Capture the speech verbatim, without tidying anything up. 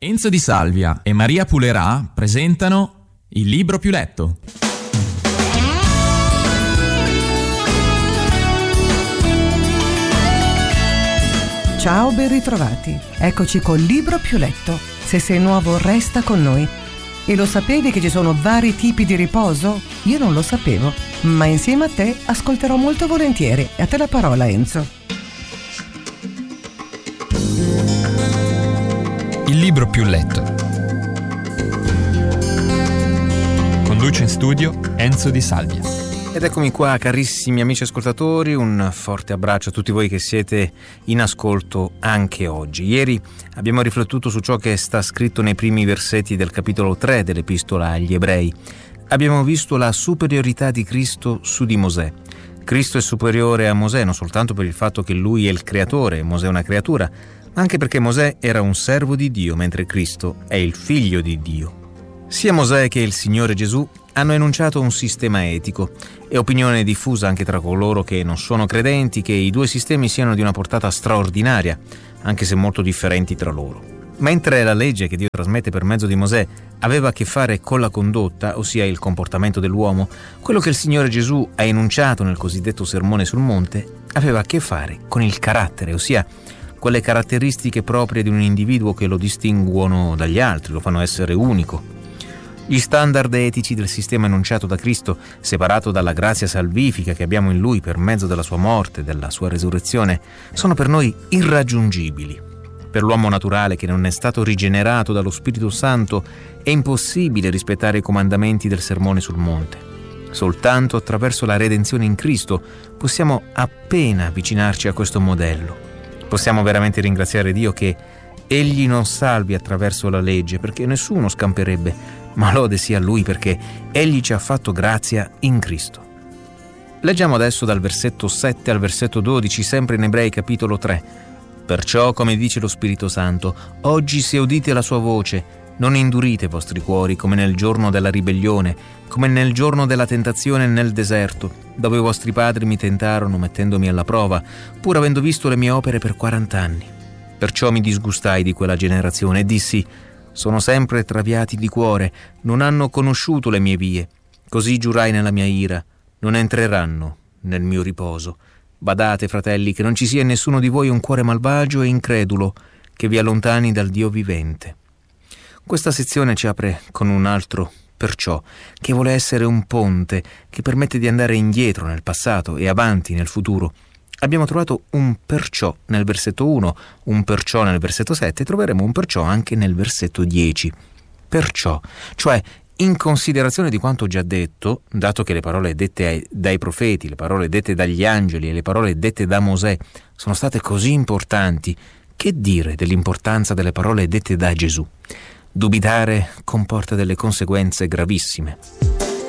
Enzo Di Salvia e Maria Pulerà presentano Il libro più letto. Ciao, ben ritrovati. Eccoci col libro più letto. Se sei nuovo, resta con noi. E lo sapevi che ci sono vari tipi di riposo? Io non lo sapevo, ma insieme a te ascolterò molto volentieri. A te la parola, Enzo. Il libro più letto. Conduce in studio Enzo Di Salvia. Ed eccomi qua, carissimi amici ascoltatori, un forte abbraccio a tutti voi che siete in ascolto anche oggi. Ieri abbiamo riflettuto su ciò che sta scritto nei primi versetti del capitolo tre dell'Epistola agli Ebrei. Abbiamo visto la superiorità di Cristo su di Mosè. Cristo è superiore a Mosè non soltanto per il fatto che lui è il creatore e Mosè è una creatura, ma anche perché Mosè era un servo di Dio, mentre Cristo è il figlio di Dio. Sia Mosè che il Signore Gesù hanno enunciato un sistema etico. È opinione diffusa anche tra coloro che non sono credenti che i due sistemi siano di una portata straordinaria, anche se molto differenti tra loro. Mentre la legge che Dio trasmette per mezzo di Mosè aveva a che fare con la condotta, ossia il comportamento dell'uomo, quello che il Signore Gesù ha enunciato nel cosiddetto Sermone sul Monte aveva a che fare con il carattere, ossia quelle caratteristiche proprie di un individuo che lo distinguono dagli altri, lo fanno essere unico. Gli standard etici del sistema enunciato da Cristo, separato dalla grazia salvifica che abbiamo in Lui per mezzo della sua morte e della sua resurrezione, sono per noi irraggiungibili. Per l'uomo naturale che non è stato rigenerato dallo Spirito Santo è impossibile rispettare i comandamenti del Sermone sul Monte. Soltanto attraverso la redenzione in Cristo possiamo appena avvicinarci a questo modello. Possiamo veramente ringraziare Dio che Egli non salvi attraverso la legge, perché nessuno scamperebbe, ma lode sia a Lui perché Egli ci ha fatto grazia in Cristo. Leggiamo adesso dal versetto sette al versetto dodici, sempre in Ebrei capitolo tre. Perciò, come dice lo Spirito Santo, oggi se udite la sua voce, non indurite i vostri cuori come nel giorno della ribellione, come nel giorno della tentazione nel deserto, dove i vostri padri mi tentarono mettendomi alla prova, pur avendo visto le mie opere per quarant'anni. Perciò mi disgustai di quella generazione e dissi: sono sempre traviati di cuore, non hanno conosciuto le mie vie. Così giurai nella mia ira, non entreranno nel mio riposo. Badate, fratelli, che non ci sia in nessuno di voi un cuore malvagio e incredulo, che vi allontani dal Dio vivente. Questa sezione ci apre con un altro perciò, che vuole essere un ponte che permette di andare indietro nel passato e avanti nel futuro. Abbiamo trovato un perciò nel versetto uno, un perciò nel versetto sette e troveremo un perciò anche nel versetto dieci. Perciò, cioè in considerazione di quanto già detto, dato che le parole dette ai, dai profeti, le parole dette dagli angeli e le parole dette da Mosè sono state così importanti, che dire dell'importanza delle parole dette da Gesù? Dubitare comporta delle conseguenze gravissime.